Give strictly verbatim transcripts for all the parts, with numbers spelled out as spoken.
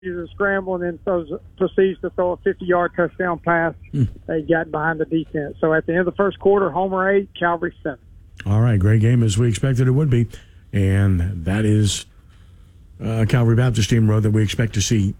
uses a scramble and then throws, proceeds to throw a fifty-yard touchdown pass. Hmm. They got behind the defense. So at the end of the first quarter, Homer eight, Calvary seven. All right, great game as we expected it would be. And that is uh, Calvary Baptist team road that we expect to see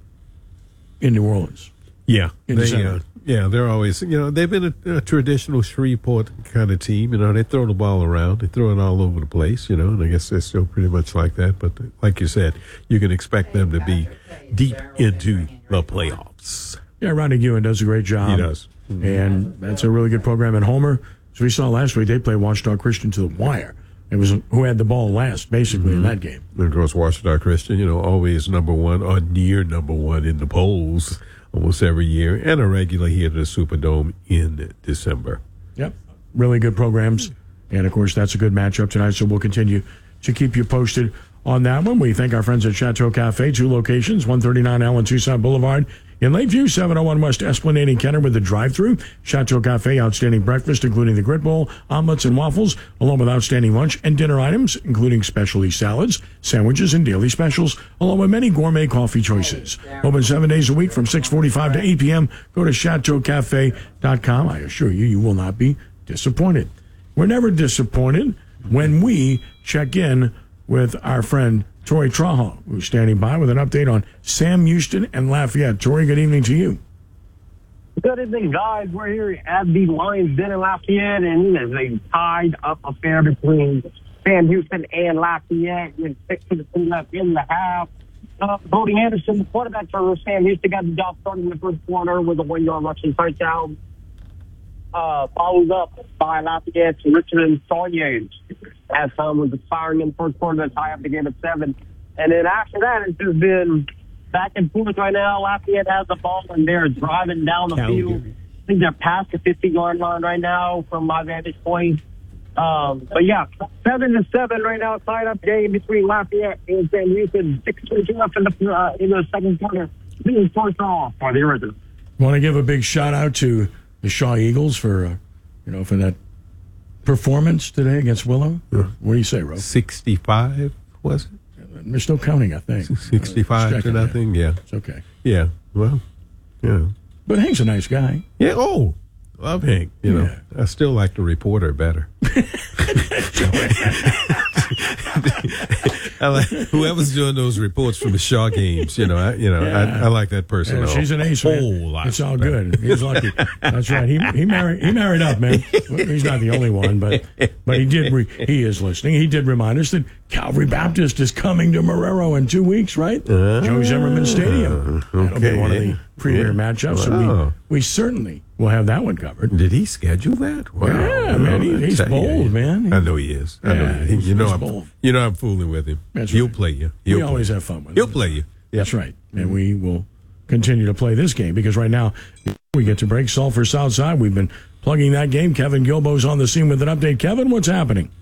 in New Orleans. Yeah. In they, uh, yeah, they're always, you know, they've been a, a traditional Shreveport kind of team. You know, they throw the ball around. They throw it all over the place, you know, and I guess they're still pretty much like that. But like you said, you can expect them to be deep into the playoffs. Yeah, Ronnie Ewan does a great job. He does. Mm-hmm. And that's a really good program. And Homer, as we saw last week, they played Washita Christian to the wire. It was who had the ball last, basically, mm-hmm. in that game. And of course, Washita Christian, you know, always number one or near number one in the polls almost every year, and a regular here at the Superdome in December. Yep, really good programs. And, of course, that's a good matchup tonight, so we'll continue to keep you posted on that one. We thank our friends at Chateau Cafe, two locations, one thirty-nine Allen Toussaint Boulevard in Lakeview, seven oh one West Esplanade in Kenner with the drive-thru. Chateau Cafe, outstanding breakfast, including the grit bowl, omelets, and waffles, along with outstanding lunch and dinner items, including specialty salads, sandwiches, and daily specials, along with many gourmet coffee choices. Open seven days a week from six forty-five to eight p.m. Go to chateau cafe dot com. I assure you, you will not be disappointed. We're never disappointed when we check in with our friend Troy Traha, who's standing by with an update on Sam Houston and Lafayette. Troy, good evening to you. Good evening, guys. We're here at the Lions Den in Lafayette, and as they tied up affair between Sam Houston and Lafayette with six minutes left in the half. Uh, Bodie Anderson, the quarterback for Sam Houston, got the job started in the first quarter with a one-yard rushing touchdown. Uh, followed up by Lafayette's Richmond Sawyers. As time was expiring in the first quarter to tie up the game at seven. And then after that, it's just been back and forth right now. Lafayette has the ball, and they're driving down the Calgary. field. I think they're past the fifty-yard line right now from my vantage point. Um, but, yeah, seven to seven right now, tied up game between Lafayette and Sam Houston. six twenty-two left in the, uh, in the second quarter. Being forced off by the original. Want to give a big shout-out to the Shaw Eagles for, uh, you know, for that performance today against Willow. Yeah. What do you say, Ro? sixty-five, was it? They're still counting, I think. sixty-five uh, to nothing, there. yeah. It's okay. Yeah, well, yeah. But Hank's a nice guy. Yeah, oh, love Hank. You know, Yeah. I still like the reporter better. I like whoever's doing those reports from the Shaw games. You know, I, you know, Yeah. I, I like that person. Yeah, a she's an ace, whole man. lot It's all better. good. He's lucky. That's right. He he married he married up, man. Well, he's not the only one, but but he did. Re, he is listening. He did remind us that Calvary Baptist is coming to Marrero in two weeks, right? Uh, Joe Zimmerman Stadium. That'll be okay. one of the premier Yeah. matchups. So Wow. we we certainly will have that one covered. Did he schedule that? Wow. Yeah, man, he- he's I tell you, bold, man. I know he is. I know Yeah, he, he's- you know he's I'm, bold. You know I'm fooling with him. That's He'll right. play you. He'll We play always you. have fun with He'll him. play you. That's right. And we will continue to play this game because right now we get to break Sulphur Southside. We've been plugging that game. Kevin Gilbo's on the scene with an update. Kevin, what's happening?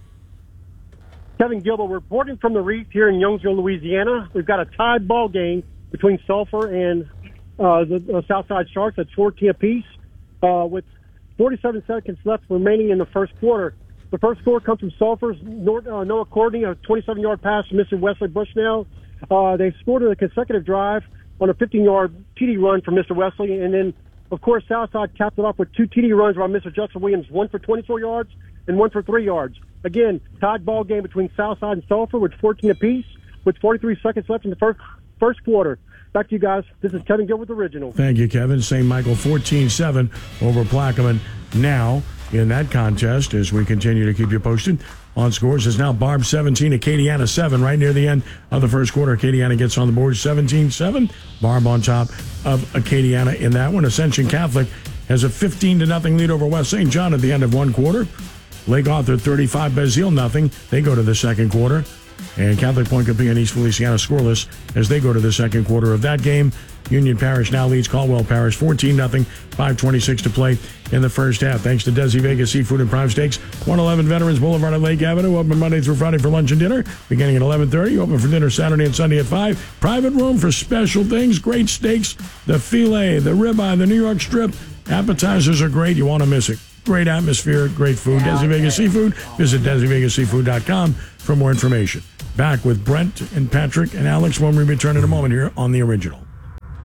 Kevin Gilbo reporting from the Reef here in Youngsville, Louisiana. We've got a tied ball game between Sulphur and uh, the uh, Southside Sharks at fourteen apiece uh, with forty-seven seconds left remaining in the first quarter. The first score comes from Sulphur's uh, Noah Courtney, a twenty-seven-yard pass to Mister Wesley Bushnell. Uh, they scored a consecutive drive on a fifteen-yard T D run from Mister Wesley. And then, of course, Southside capped it off with two T D runs by Mister Justin Williams, one for twenty-four yards and one for three yards. Again, tied ball game between Southside and Sulphur with fourteen apiece with forty-three seconds left in the first first quarter. Back to you guys. This is Kevin Gilbert, Original. Thank you, Kevin. Saint Michael fourteen seven over Plaquemine now in that contest as we continue to keep you posted on scores. Is now Barb seventeen, Acadiana seven, right near the end of the first quarter. Acadiana gets on the board seventeen seven. Barb on top of Acadiana in that one. Ascension Catholic has a fifteen to nothing lead over West Saint John at the end of one quarter. Lake Arthur thirty-five, Bazille nothing. They go to the second quarter. And Catholic Point Competing and East Feliciana scoreless as they go to the second quarter of that game. Union Parish now leads Caldwell Parish fourteen nothing, five twenty-six to play in the first half. Thanks to Desi Vegas Seafood and Prime Steaks, one eleven Veterans Boulevard at Lake Avenue. Open Monday through Friday for lunch and dinner, beginning at eleven thirty. Open for dinner Saturday and Sunday at five. Private room for special things, great steaks, the filet, the ribeye, the New York strip. Appetizers are great. You want to miss it. Great atmosphere, great food. Desi Vegas Seafood. Visit desi vegas seafood dot com for more information. Back with Brent and Patrick and Alex when we return in a moment here on The Original.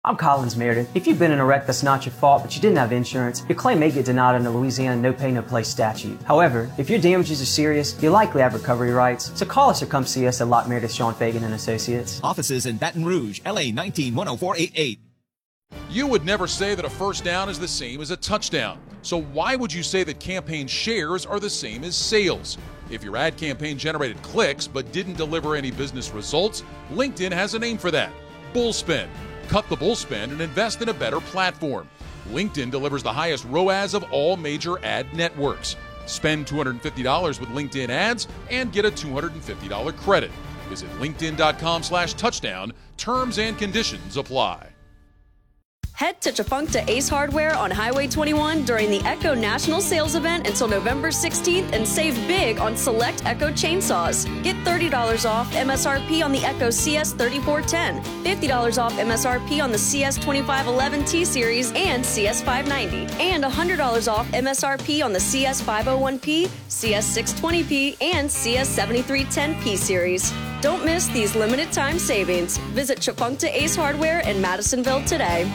I'm Collins Meredith. If you've been in a wreck that's not your fault, but you didn't have insurance, your claim may get denied under Louisiana No Pay No Play statute. However, if your damages are serious, you likely have recovery rights. So call us or come see us at Lock Meredith, Sean Fagan and Associates. Offices in Baton Rouge, L A nineteen one oh four eighty-eight. You would never say that a first down is the same as a touchdown. So why would you say that campaign shares are the same as sales? If your ad campaign generated clicks but didn't deliver any business results, LinkedIn has a name for that: Bullspend. Cut the bullspend and invest in a better platform. LinkedIn delivers the highest R O A S of all major ad networks. Spend two hundred fifty dollars with LinkedIn ads and get a two hundred fifty dollars credit. Visit linkedin.com slash touchdown. Terms and conditions apply. Head to Chafuncta Ace Hardware on Highway twenty-one during the Echo National Sales Event until November sixteenth and save big on select Echo chainsaws. Get thirty dollars off M S R P on the Echo C S thirty-four ten, fifty dollars off M S R P on the C S twenty-five eleven T Series and C S five ninety, and one hundred dollars off M S R P on the C S five oh one P, C S six twenty P, and C S seventy-three ten P Series. Don't miss these limited time savings. Visit Chafuncta Ace Hardware in Madisonville today.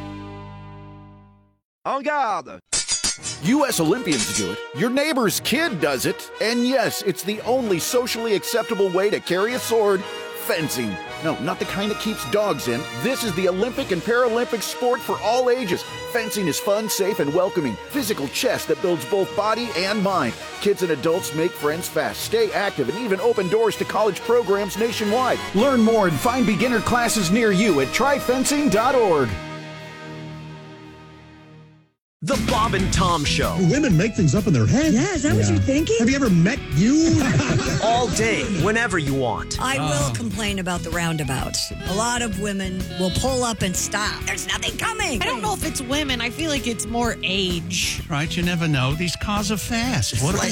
En garde! U S Olympians do it, your neighbor's kid does it, and yes, it's the only socially acceptable way to carry a sword: fencing. No, not the kind that keeps dogs in. This is the Olympic and Paralympic sport for all ages. Fencing is fun, safe, and welcoming. Physical chess that builds both body and mind. Kids and adults make friends fast, stay active, and even open doors to college programs nationwide. Learn more and find beginner classes near you at try fencing dot org. The Bob and Tom Show. Do women make things up in their head? Yeah, is that yeah. what you're thinking? Have you ever met you? All day, whenever you want. I uh. will complain about the roundabouts. A lot of women will pull up and stop. There's nothing coming. I don't know if it's women. I feel like it's more age. Right, you never know. These cars are fast. What are they?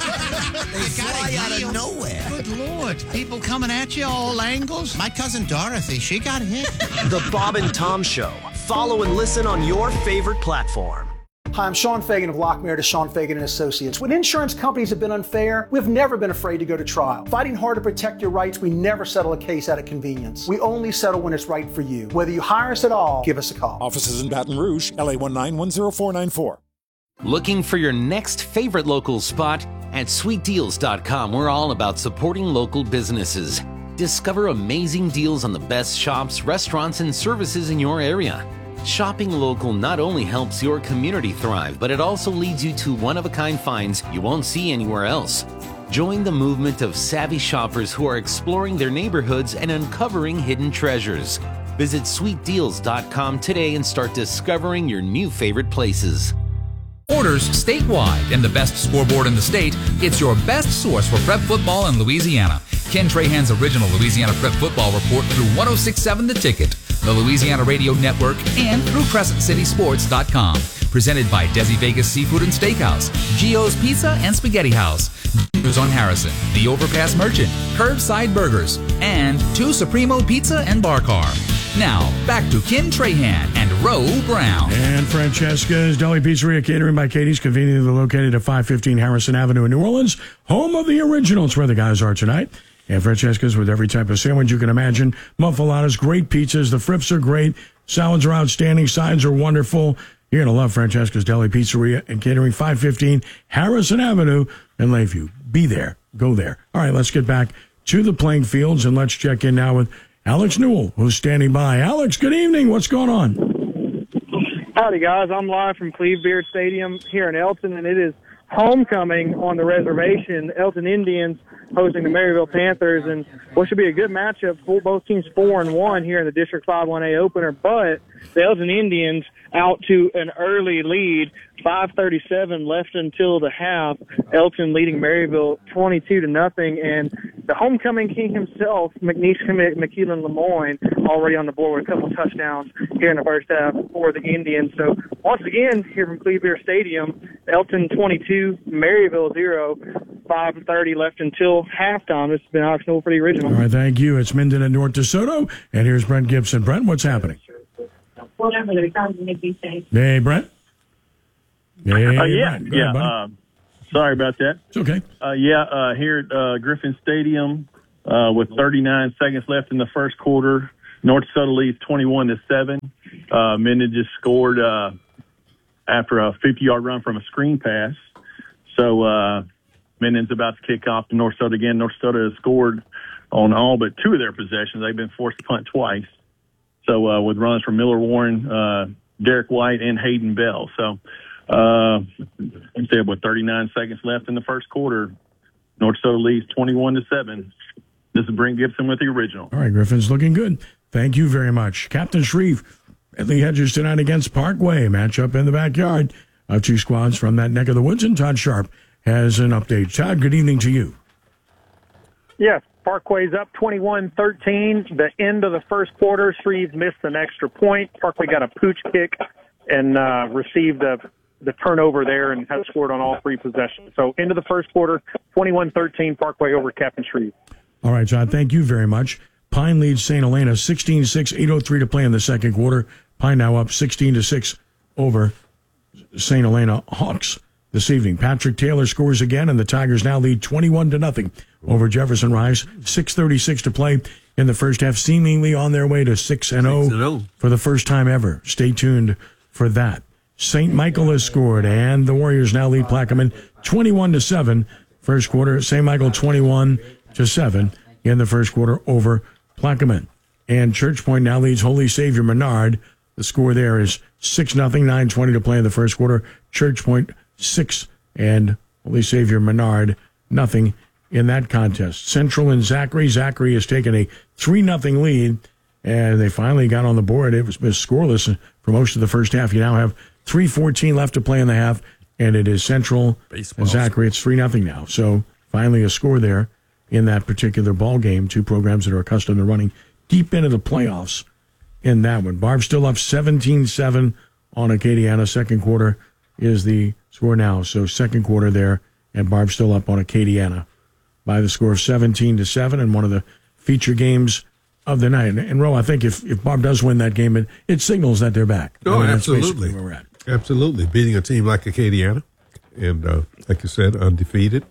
They fly out of nowhere. Good Lord. People coming at you all angles. My cousin Dorothy, she got hit. The Bob and Tom Show. Follow and listen on your favorite platform. Hi, I'm Sean Fagan of Lock Meredith, Sean Fagan and Associates. When insurance companies have been unfair, we've never been afraid to go to trial. Fighting hard to protect your rights, we never settle a case out of convenience. We only settle when it's right for you. Whether you hire us at all, give us a call. Offices in Baton Rouge, L A one nine one zero four nine four. Looking for your next favorite local spot? At sweet deals dot com, we're all about supporting local businesses. Discover amazing deals on the best shops, restaurants, and services in your area. Shopping local not only helps your community thrive, but it also leads you to one-of-a-kind finds you won't see anywhere else. Join the movement of savvy shoppers who are exploring their neighborhoods and uncovering hidden treasures. Visit sweet deals dot com today and start discovering your new favorite places. Orders statewide and the best scoreboard in the state, it's your best source for prep football in Louisiana. Ken Trahan's original Louisiana Prep Football Report through one oh six point seven The Ticket, the Louisiana Radio Network, and through Crescent City Sports dot com. Presented by Desi Vegas Seafood and Steakhouse, Gio's Pizza and Spaghetti House, News on Harrison, The Overpass Merchant, Curbside Burgers, and Two Supremo Pizza and Bar Car. Now, back to Ken Trahan and Ro Brown. And Francesca's Deli Pizzeria, catering by Katie's, conveniently located at five fifteen Harrison Avenue in New Orleans, home of the originals, where the guys are tonight. And Francesca's with every type of sandwich you can imagine. Muffaladas, great pizzas. The frips are great. Salads are outstanding. Sides are wonderful. You're going to love Francesca's Deli Pizzeria and catering, five fifteen Harrison Avenue in Lakeview. Be there. Go there. All right, let's get back to the playing fields, and let's check in now with Alex Newell, who's standing by. Alex, good evening. What's going on? Howdy, guys. I'm live from Clevebeard Stadium here in Elton, and it is homecoming on the reservation. Elton Indians hosting the Maryville Panthers, and what should be a good matchup for both teams, four and one here in the District five one A opener. But the Elton Indians out to an early lead, five thirty-seven left until the half. Elton leading Maryville twenty-two to nothing, and the homecoming king himself, McNeese McKeelan Lemoyne, already on the board with a couple touchdowns here in the first half for the Indians. So once again, here from Clevebeard Stadium, Elton twenty-two, Maryville zero, five thirty left until halftime. This has been Alex Newell for the original. All right, thank you. It's Minden and North DeSoto, and here's Brent Gibson. Brent, what's happening? Hey, Brent. Hey, uh, yeah, Brent. yeah. Ahead, um, sorry about that. It's okay. Uh, yeah, uh, here at uh, Griffin Stadium, uh, with thirty-nine seconds left in the first quarter, North DeSoto leads twenty-one to seven. Uh, Minden just scored uh, after a fifty-yard run from a screen pass. So uh, Minden's about to kick off to North Dakota again. North Dakota has scored on all but two of their possessions. They've been forced to punt twice. So uh, with runs from Miller Warren, uh, Derek White, and Hayden Bell. So uh, instead, with thirty-nine seconds left in the first quarter, North Dakota leads twenty-one to seven. This is Brent Gibson with the original. All right, Griffin's looking good. Thank you very much. Captain Shreve, Bentley Hedges tonight against Parkway. Matchup in the backyard of two squads from that neck of the woods. And Todd Sharp has an update. Todd, good evening to you. Yes, Parkway's up twenty-one thirteen. The end of the first quarter, Shreve missed an extra point. Parkway got a pooch kick and uh, received a, the turnover there and has scored on all three possessions. So into the first quarter, twenty-one thirteen, Parkway over Captain Shreve. All right, Todd, thank you very much. Pine leads Saint Helena sixteen six, eight oh three to play in the second quarter. Pine now up sixteen to six over Saint Helena Hawks this evening. Patrick Taylor scores again, and the Tigers now lead twenty-one to nothing over Jefferson Rise. six thirty-six to play in the first half, seemingly on their way to six and oh for the first time ever. Stay tuned for that. Saint Michael has scored, and the Warriors now lead Plaquemine twenty-one to seven. First quarter, Saint Michael twenty-one to seven in the first quarter over Plaquemine. And Church Point now leads Holy Savior Menard. The score there is six nothing, nine twenty to play in the first quarter. Church Point six and Holy Savior Menard nothing in that contest. Central and Zachary. Zachary has taken a three nothing lead, and they finally got on the board. It was scoreless for most of the first half. You now have three fourteen left to play in the half, and it is Central Baseball. and Zachary. It's three nothing now. So finally a score there in that particular ball game. Two programs that are accustomed to running deep into the playoffs in that one. Barb still up seventeen seven on Acadiana. Second quarter is the score now. So second quarter there, and Barb still up on Acadiana by the score of seventeen to seven, and one of the feature games of the night. And, and Ro, I think if, if Barb does win that game, it, it signals that they're back. Oh, I mean, that's absolutely. basically where we're at. Absolutely. Beating a team like Acadiana, and uh, like you said, undefeated,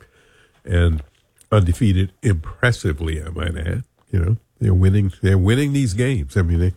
and undefeated impressively, I might add. You know, they're winning. They're winning these games. I mean, they,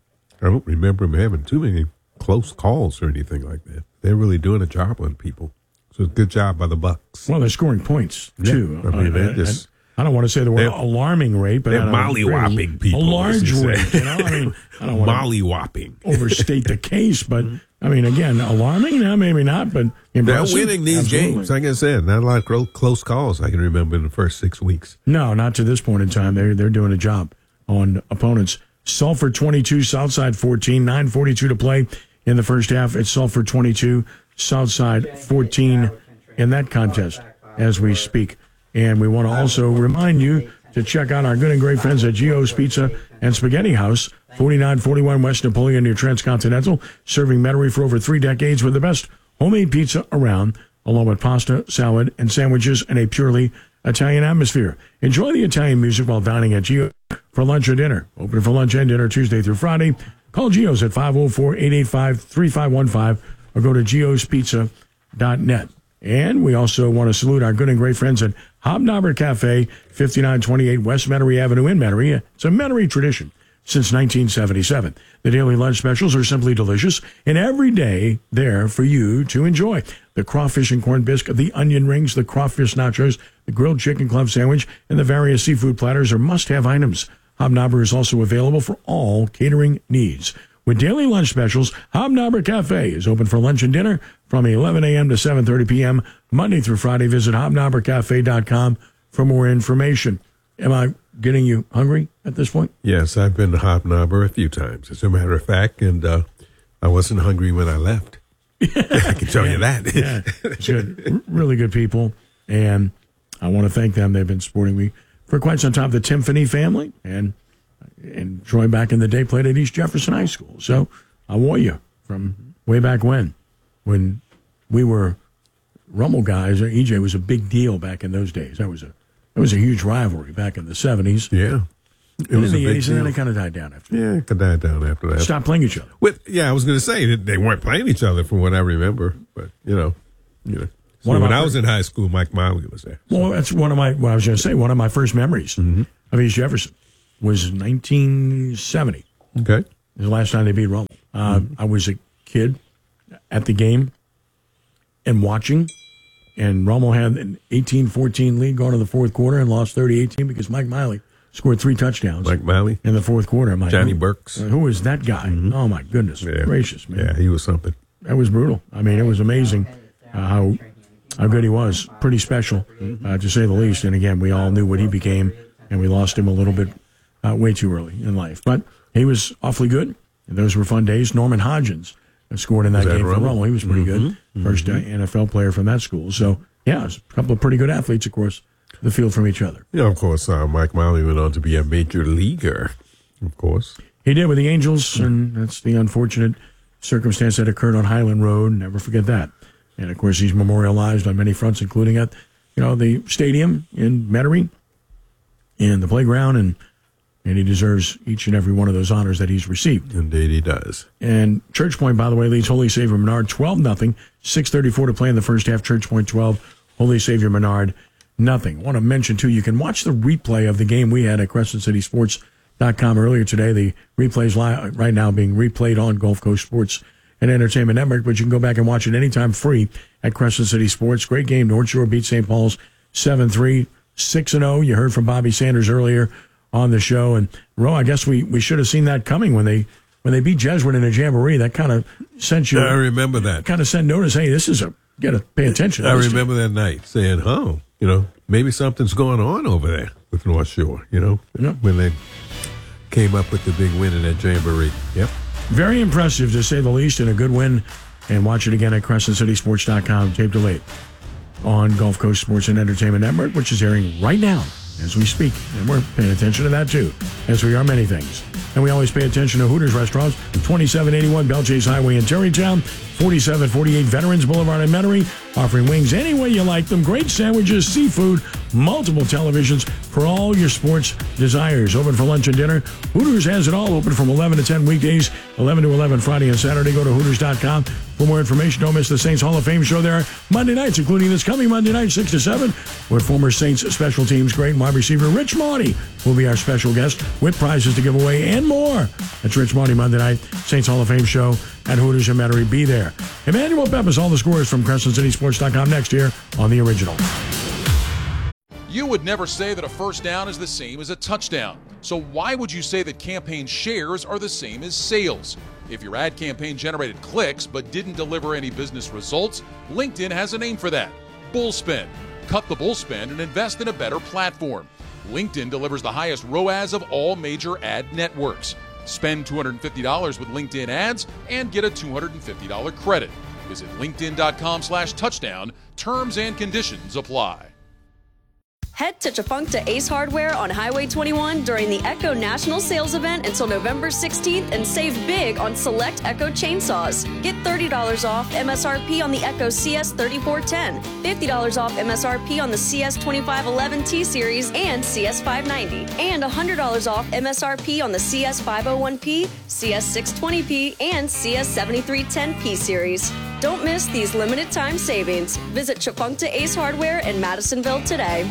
I don't remember them having too many close calls or anything like that. They're really doing a job on people. So good job by the Bucks. Well, they're scoring points too. Yeah, I mean, uh, just, I don't want to say the word alarming rate, but they're at a mollywopping very- people. A large as you rate. say. You know, I mean, I don't want mollywopping. overstate the case, but I mean, again, alarming? No, maybe not, but They're impressive. winning these Absolutely. games. Like I said, not a lot of clo- close calls I can remember in the first six weeks. No, not to this point in time. They're they're doing a job on opponents. Sulphur twenty-two, Southside fourteen, nine forty-two to play in the first half. It's Sulphur twenty-two, Southside fourteen in that contest as we speak. And we want to also remind you to check out our good and great friends at Gio's Pizza and Spaghetti House, forty-nine forty-one West Napoleon near Transcontinental, serving Metairie for over three decades with the best homemade pizza around, along with pasta, salad, and sandwiches in a purely Italian atmosphere. Enjoy the Italian music while dining at Gio for lunch or dinner. Open for lunch and dinner Tuesday through Friday. Call Gio's at five oh four, eight eight five, three five one five or go to gios pizza dot net. And we also want to salute our good and great friends at Hobnobber Cafe, fifty-nine twenty-eight West Metairie Avenue in Metairie. It's a Metairie tradition since nineteen seventy-seven. The daily lunch specials are simply delicious and every day there for you to enjoy. The crawfish and corn biscuit, the onion rings, the crawfish nachos, the grilled chicken club sandwich, and the various seafood platters are must-have items. Hobnobber is also available for all catering needs. With daily lunch specials, Hobnobber Cafe is open for lunch and dinner from eleven a.m. to seven thirty p.m. Monday through Friday. Visit hobnobber cafe dot com for more information. Am I getting you hungry at this point? Yes, I've been to Hobnobber a few times, as a matter of fact, and uh, I wasn't hungry when I left. I can tell you that. Yeah, it's good. Really good people, and I want to thank them. They've been supporting me for quite some time. The Timpany family, and and Troy back in the day played at East Jefferson High School. So I want you from way back when, when we were Rummel guys. E J was a big deal back in those days. That was a that was a huge rivalry back in the seventies. Yeah. It was in the eighties, and then it kind of died down after that. Yeah, it could die down after that. Stopped playing each other. With, yeah, I was going to say that they weren't playing each other from what I remember, but you know, you know. So One of when my I was in high school, Mike Miley was there. Well, that's one of my. What I was going to say. One of my first memories Mm-hmm. of East Jefferson was nineteen seventy. Okay. The last time they beat Rummel. Uh, I was a kid at the game and watching, and Rommel had an eighteen fourteen lead going to the fourth quarter and lost thirty eighteen because Mike Miley scored three touchdowns. Mike Miley? In the fourth quarter. I'm like, Johnny who, Burks. uh, who is that guy? Mm-hmm. Oh, my goodness Yeah. gracious, man. Yeah, he was something. That was brutal. I mean, it was amazing uh, how how good he was. Pretty special, uh, to say the least. And again, we all knew what he became, and we lost him a little bit uh, way too early in life. But he was awfully good, and those were fun days. Norman Hodgins scored in that, Was that game for Rommel? Rommel. He was pretty Mm-hmm. good. First uh, N F L player from that school. So, yeah, it was a couple of pretty good athletes, of course, the field from each other. Yeah, of course, uh, Mike Miley went on to be a major leaguer, of course. He did with the Angels, and that's the unfortunate circumstance that occurred on Highland Road. Never forget that. And, of course, he's memorialized on many fronts, including at, you know, the stadium in Metairie and the playground, and and he deserves each and every one of those honors that he's received. Indeed he does. And Church Point, by the way, leads Holy Savior Menard twelve nothing. six thirty-four to play in the first half. Church Point twelve, Holy Savior Menard nothing. I want to mention, too, you can watch the replay of the game we had at Crescent City Sports dot com earlier today. The replay is li- right now being replayed on Gulf Coast Sports and Entertainment Network, but you can go back and watch it anytime free at Crescent City Sports. Great game. North Shore beat Saint Paul's seven three, six and oh. You heard from Bobby Sanders earlier on the show. And, Ro, I guess we, we should have seen that coming when they when they beat Jesuit in a jamboree. That kind of sent you. I remember that. Kind of sent notice, hey, this is a, got to pay attention. I remember that night saying, oh, you know, maybe something's going on over there with North Shore, you know, yeah. when they came up with the big win in that jamboree. Yep. Very impressive, to say the least, and a good win. And watch it again at Crescent City Sports dot com, tape delayed on Gulf Coast Sports and Entertainment Network, which is airing right now as we speak. And we're paying attention to that, too, as we are many things. And we always pay attention to Hooters restaurants, twenty-seven eighty-one Belle Chase Highway in Terrytown, forty-seven forty-eight Veterans Boulevard in Metairie, offering wings any way you like them, great sandwiches, seafood, multiple televisions for all your sports desires. Open for lunch and dinner. Hooters has it all, open from eleven to ten weekdays, eleven to eleven Friday and Saturday. Go to Hooters dot com for more information. Don't miss the Saints Hall of Fame show there Monday nights, including this coming Monday night, six to seven, with former Saints special teams great wide receiver Rich Maudie will be our special guest with prizes to give away and more. That's Rich Maudie Monday night, Saints Hall of Fame show at Hooters in Metairie. Be there. Emmanuel Peppers, all the scores from Crescent City Sports dot com next year on The Original. You would never say that a first down is the same as a touchdown. So why would you say that campaign shares are the same as sales? If your ad campaign generated clicks but didn't deliver any business results, LinkedIn has a name for that: Bullspend. Cut the bullspend and invest in a better platform. LinkedIn delivers the highest R O A S of all major ad networks. Spend two hundred fifty dollars with LinkedIn ads and get a two hundred fifty dollars credit. Visit linkedin.com slash touchdown. Terms and conditions apply. Head to Chafuncta Ace Hardware on Highway twenty-one during the Echo National Sales Event until November sixteenth and save big on select Echo chainsaws. Get thirty dollars off M S R P on the Echo C S thirty-four ten, fifty dollars off M S R P on the C S twenty-five eleven T Series and C S five ninety, and one hundred dollars off M S R P on the C S five oh one P, C S six twenty P, and C S seventy-three ten P Series. Don't miss these limited time savings. Visit Chafuncta Ace Hardware in Madisonville today.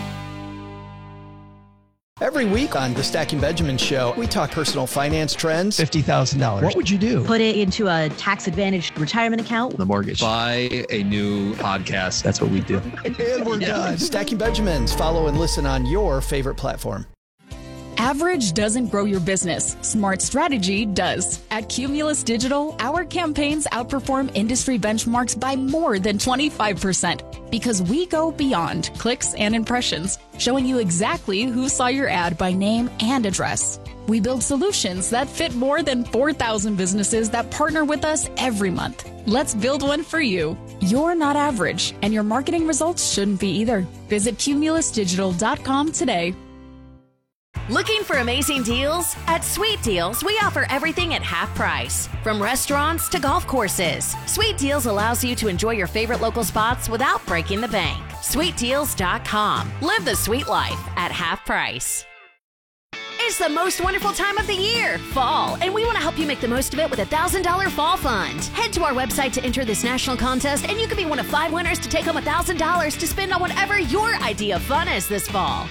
Every week on the Stacking Benjamin Show, we talk personal finance trends. fifty thousand dollars. What would you do? Put it into a tax-advantaged retirement account. The mortgage. Buy a new podcast. That's what we do. And we're done. Stacking Benjamins. Follow and listen on your favorite platform. Average doesn't grow your business. Smart strategy does. At Cumulus Digital, our campaigns outperform industry benchmarks by more than twenty-five percent because we go beyond clicks and impressions, showing you exactly who saw your ad by name and address. We build solutions that fit more than four thousand businesses that partner with us every month. Let's build one for you. You're not average, and your marketing results shouldn't be either. Visit cumulus digital dot com today. Looking for amazing deals? At Sweet Deals, we offer everything at half price. From restaurants to golf courses, Sweet Deals allows you to enjoy your favorite local spots without breaking the bank. sweet deals dot com. Live the sweet life at half price. It's the most wonderful time of the year, fall, and we want to help you make the most of it with a one thousand dollars Fall Fund. Head to our website to enter this national contest, and you could be one of five winners to take home one thousand dollars to spend on whatever your idea of fun is this fall.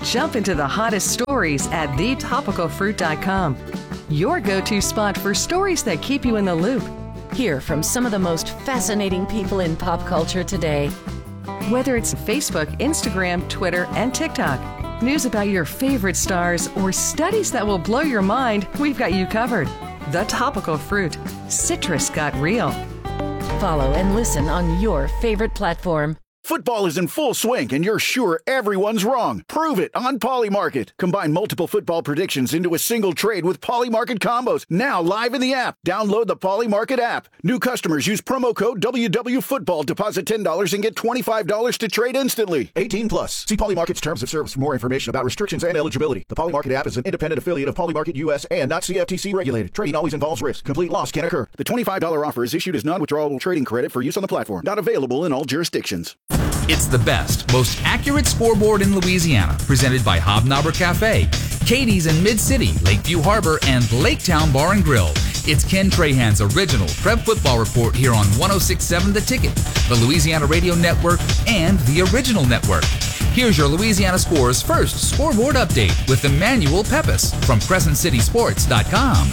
Jump into the hottest stories at the topical fruit dot com. Your go-to spot for stories that keep you in the loop. Hear from some of the most fascinating people in pop culture today. Whether it's Facebook, Instagram, Twitter, and TikTok, news about your favorite stars, or studies that will blow your mind, we've got you covered. The Topical Fruit. Citrus got real. Follow and listen on your favorite platform. Football is in full swing, and you're sure everyone's wrong. Prove it on Polymarket. Combine multiple football predictions into a single trade with Polymarket combos. Now live in the app. Download the Polymarket app. New customers use promo code W W Football. Deposit ten dollars and get twenty-five dollars to trade instantly. eighteen plus. See Polymarket's terms of service for more information about restrictions and eligibility. The Polymarket app is an independent affiliate of Polymarket U S and not C F T C regulated. Trading always involves risk. Complete loss can occur. The twenty-five dollars offer is issued as non-withdrawable trading credit for use on the platform. Not available in all jurisdictions. It's the best, most accurate scoreboard in Louisiana, presented by Hobnobber Cafe, Katie's in Mid-City, Lakeview Harbor, and Laketown Bar and Grill. It's Ken Trahan's original Prep Football Report here on one oh six point seven The Ticket, the Louisiana Radio Network, and the Original Network. Here's your Louisiana Scores first scoreboard update with Emmanuel Pepis from Crescent City Sports dot com.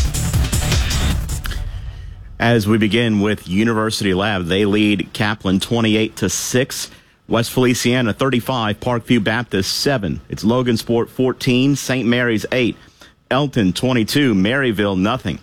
As we begin with University Lab, they lead Kaplan twenty-eight to six. West Feliciana thirty-five, Parkview Baptist seven. It's Logansport fourteen, Saint Mary's eight. Elton twenty-two, Maryville nothing.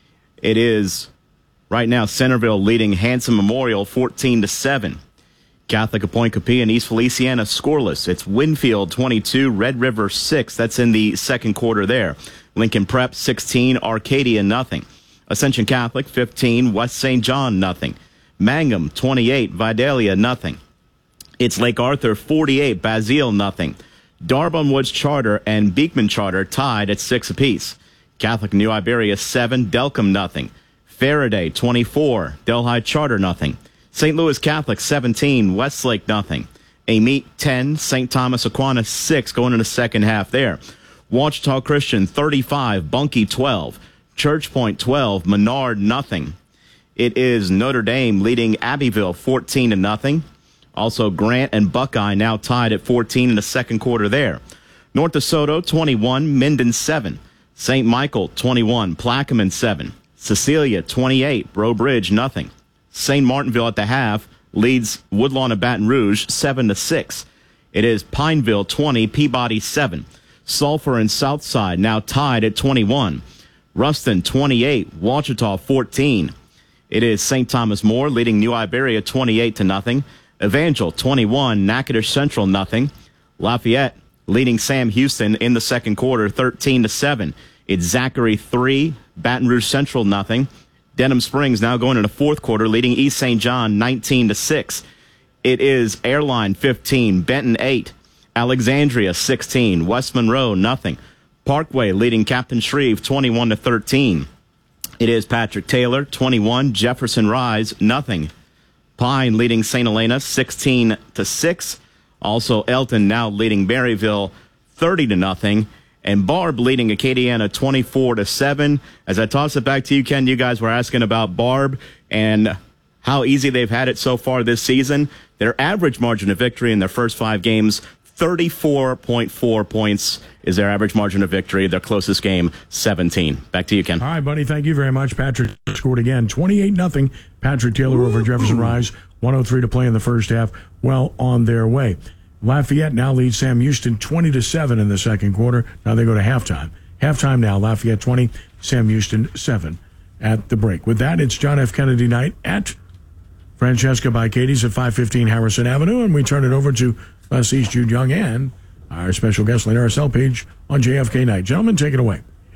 It is right now Centerville leading Hanson Memorial fourteen to seven. Catholic of Point Capilla and East Feliciana scoreless. It's Winfield twenty-two, Red River six. That's in the second quarter there. Lincoln Prep sixteen, Arcadia nothing. Ascension Catholic fifteen, West Saint John nothing. Mangum twenty-eight, Vidalia nothing. It's Lake Arthur forty-eight, Basile nothing. Darbon Woods Charter and Beekman Charter tied at six apiece. Catholic New Iberia seven, Delcom nothing. Faraday twenty-four, Delhi Charter nothing. Saint Louis Catholic seventeen, Westlake nothing. Amite ten, Saint Thomas Aquinas six going in the second half there. Ouachita Christian thirty-five, Bunkie twelve. Church Point twelve, Menard nothing. It is Notre Dame leading Abbeville fourteen to nothing. Also Grant and Buckeye now tied at fourteen in the second quarter there. North DeSoto twenty-one, Minden seven. Saint Michael twenty-one, Plaquemine seven. Cecilia twenty-eight, Breaux Bridge nothing. Saint Martinville at the half leads Woodlawn of Baton Rouge seven to six. It is Pineville twenty, Peabody seven. Sulphur and Southside now tied at twenty-one. Ruston twenty-eight, Ouachita fourteen. It is Saint Thomas More leading New Iberia twenty-eight to nothing. Evangel twenty-one, Natchitoches Central nothing. Lafayette leading Sam Houston in the second quarter thirteen to seven. It's Zachary three, Baton Rouge Central nothing. Denham Springs now going into the fourth quarter leading East Saint John nineteen to six. It is Airline fifteen, Benton eight. Alexandria sixteen, West Monroe nothing. Parkway leading Captain Shreve twenty-one to thirteen. It is Patrick Taylor twenty-one, Jefferson Rise nothing. Pine leading Saint Helena sixteen to six. Also Elton now leading Maryville thirty to nothing. And Barb leading Acadiana twenty-four to seven. As I toss it back to you, Ken, you guys were asking about Barb and how easy they've had it so far this season. Their average margin of victory in their first five games, thirty-four point four points is their average margin of victory. Their closest game, seventeen. Back to you, Ken. All right, buddy. Thank you very much. Patrick scored again, twenty-eight nothing. Patrick Taylor Ooh. over Jefferson Rise. one oh three to play in the first half. Well on their way. Lafayette now leads Sam Houston twenty to seven in the second quarter. Now they go to halftime. Halftime now, Lafayette twenty, Sam Houston seven at the break. With that, it's John F. Kennedy night at Francesca by Katie's at five fifteen Harrison Avenue, and we turn it over to Les East, Jude Young, and our special guest, Lane R S L Page, on J F K Night. Gentlemen, take it away.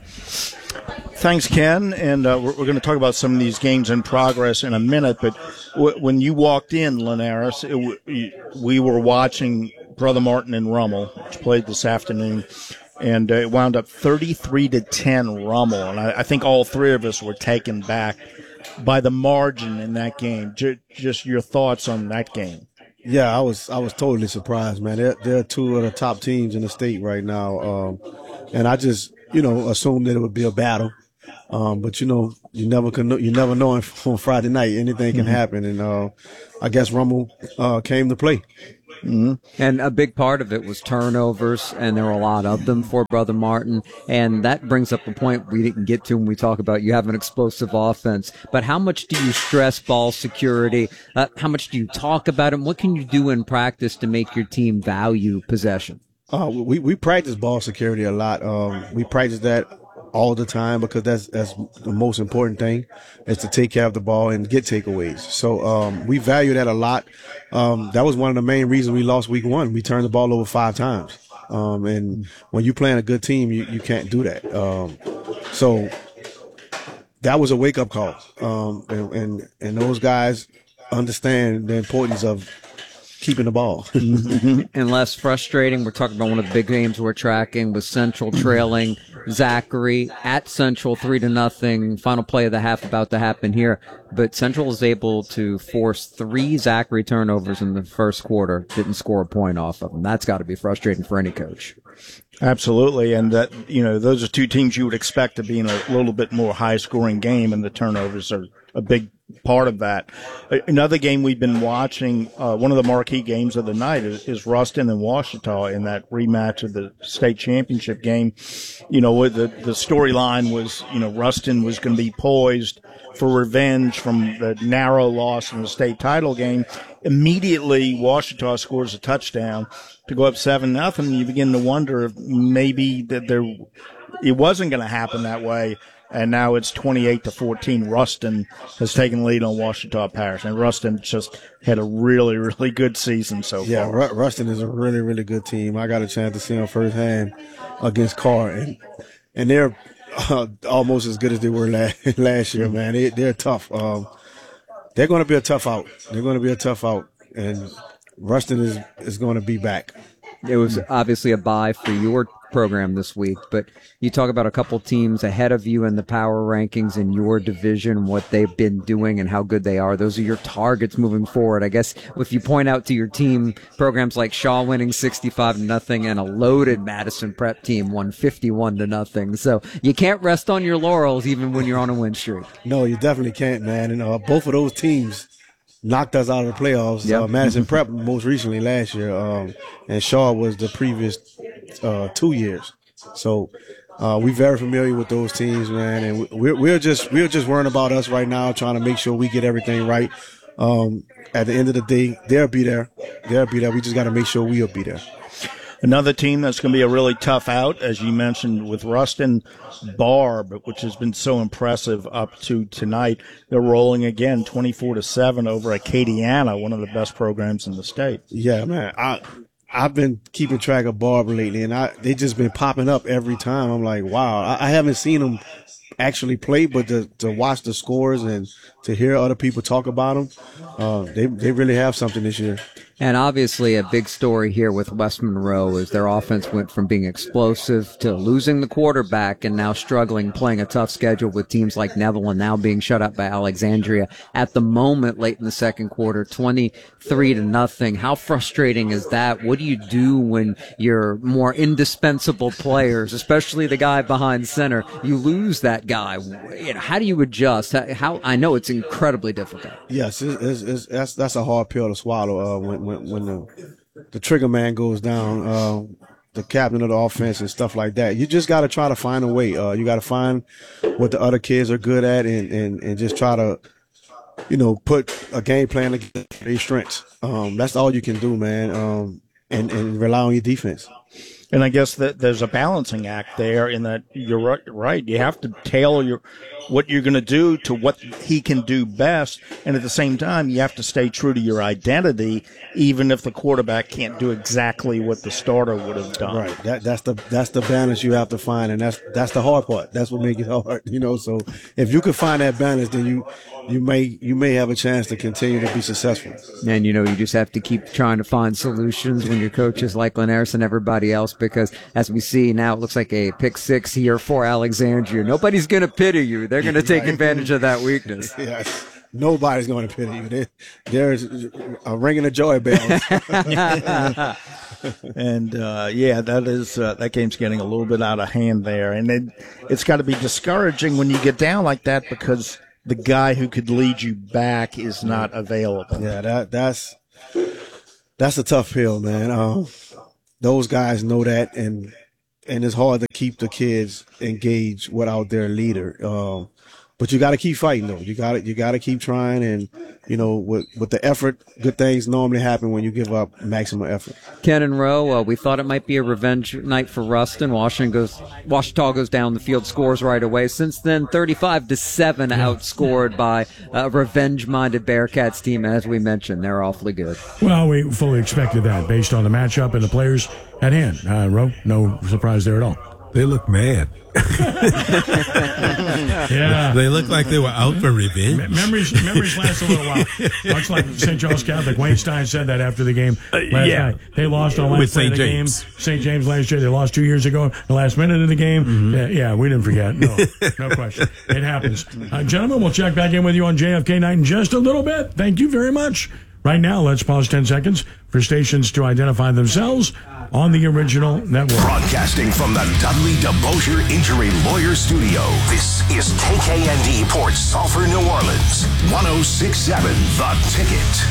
Thanks, Ken, and uh, we're, we're going to talk about some of these games in progress in a minute, but w- when you walked in, Linares, it w- we were watching Brother Martin and Rummel, which played this afternoon, and uh, it wound up thirty-three to ten Rummel, and I, I think all three of us were taken back by the margin in that game. J- just your thoughts on that game. Yeah, I was I was totally surprised, man. They're, they're two of the top teams in the state right now, um, and I just, you know, assumed that it would be a battle. Um, but you know, you never can know, you never know on Friday night, anything can mm-hmm. happen. And, uh, I guess Rummel, uh, came to play. Mm-hmm. And a big part of it was turnovers, and there were a lot of them for Brother Martin. And that brings up a point we didn't get to when we talk about you have an explosive offense. But how much do you stress ball security? Uh, how much do you talk about it? And what can you do in practice to make your team value possession? Uh, we, we practice ball security a lot. Um, we practice that all the time because that's that's the most important thing is to take care of the ball and get takeaways. So um, we value that a lot. Um, that was one of the main reasons we lost week one. We turned the ball over five times. Um, and when you're playing a good team, you, you can't do that. Um, so that was a wake-up call. Um, and, and, and those guys understand the importance of keeping the ball. And less frustrating, we're talking about one of the big games we're tracking with Central trailing Zachary at Central three to nothing. Final play of the half about to happen here. But Central is able to force three Zachary turnovers in the first quarter. Didn't score a point off of them. That's got to be frustrating for any coach. Absolutely. And that, you know, those are two teams you would expect to be in a little bit more high scoring game, and the turnovers are a big part of that. Another game we've been watching, uh, one of the marquee games of the night is, is Ruston and Ouachita in that rematch of the state championship game. You know, the, the storyline was, you know, Ruston was going to be poised for revenge from the narrow loss in the state title game. Immediately, Ouachita scores a touchdown to go up seven nothing. You begin to wonder if maybe that there, it wasn't going to happen that way. And now it's twenty-eight to fourteen. Ruston has taken the lead on Ouachita Parish, and Ruston just had a really, really good season so far. Yeah, Ru- Ruston is a really, really good team. I got a chance to see them firsthand against Carr, and and they're uh, almost as good as they were last, last year, man. They, they're tough. Um, they're going to be a tough out. They're going to be a tough out, and Ruston is, is going to be back. It was obviously a bye for your program this week, but you talk about a couple teams ahead of you in the power rankings in your division, what they've been doing and how good they are. Those are your targets moving forward. I guess if you point out to your team programs like Shaw winning sixty-five to nothing and a loaded Madison Prep team won fifty-one to nothing. So you can't rest on your laurels even when you're on a win streak. No, you definitely can't, man. And uh, both of those teams knocked us out of the playoffs. Yep. Uh, Madison Prep most recently last year, um, and Shaw was the previous uh, two years. So uh, we're very familiar with those teams, man, and we're we're just we're just worrying about us right now, trying to make sure we get everything right. Um, at the end of the day, they'll be there. They'll be there. We just got to make sure we'll be there. Another team that's going to be a really tough out, as you mentioned, with Ruston, Barb, which has been so impressive up to tonight. They're rolling again, twenty-four to seven over Acadiana, one of the best programs in the state. Yeah, man. I I've been keeping track of Barb lately, and I they just been popping up every time. I'm like, wow. I, I haven't seen them actually play, but to to watch the scores and to hear other people talk about them, uh, they they really have something this year. And obviously a big story here with West Monroe is their offense went from being explosive to losing the quarterback and now struggling, playing a tough schedule with teams like Neville and now being shut out by Alexandria at the moment late in the second quarter, twenty-three to nothing. How frustrating is that? What do you do when your more indispensable players, especially the guy behind center, you lose that guy? You know, how do you adjust? How I know it's incredibly difficult. Yes, it's, it's, it's, that's that's a hard pill to swallow uh, when when when the the trigger man goes down, uh, the captain of the offense and stuff like that. You just got to try to find a way. Uh, you got to find what the other kids are good at and, and, and just try to, you know, put a game plan against their strengths. Um, that's all you can do, man. Um, and, and rely on your defense. And I guess that there's a balancing act there in that you're right. You have to tailor your what you're going to do to what he can do best. And at the same time, you have to stay true to your identity, even if the quarterback can't do exactly what the starter would have done. Right. That, that's the that's the balance you have to find. And that's that's the hard part. That's what makes it hard. You know, so if you can find that balance, then you you may you may have a chance to continue to be successful. And, you know, you just have to keep trying to find solutions when your coach is like Linares and everybody else, because as we see now, it looks like a pick six here for Alexandria. Nobody's going to pity you. They're going to take advantage of that weakness. Yes. Nobody's going to pity you. There, there's a ringing of joy bells. And, uh, yeah, that is, uh, that game's getting a little bit out of hand there. And it, it's got to be discouraging when you get down like that because the guy who could lead you back is not available. Yeah, that, that's, that's a tough pill, man. Um, those guys know that, and and it's hard to keep the kids engaged without their leader. Um, but you got to keep fighting, though. You got to you got to keep trying, and you know, with with the effort, good things normally happen when you give up maximum effort. Ken and Rowe, uh, we thought it might be a revenge night for Ruston. Washington goes, Washita goes down the field, scores right away. Since then, thirty-five to seven, outscored by a revenge-minded Bearcats team. As we mentioned, they're awfully good. Well, we fully expected that based on the matchup and the players at hand. Uh, Rowe, no surprise there at all. They look mad. Yeah, they look like they were out for revenge. Me- memories, memories last a little while. Much like Saint Charles Catholic. Wayne Stein said that after the game last uh, yeah. night. They lost on last With play of the game. Saint James last year. They lost two years ago. The last minute of the game. Mm-hmm. Uh, yeah, we didn't forget. No, no question. It happens. Uh, gentlemen, we'll check back in with you on J F K night in just a little bit. Thank you very much. Right now, let's pause ten seconds for stations to identify themselves on the original network. Broadcasting from the Dudley DeBosier Injury Lawyer Studio, this is K K N D Port Sulphur, New Orleans, one oh six point seven The Ticket.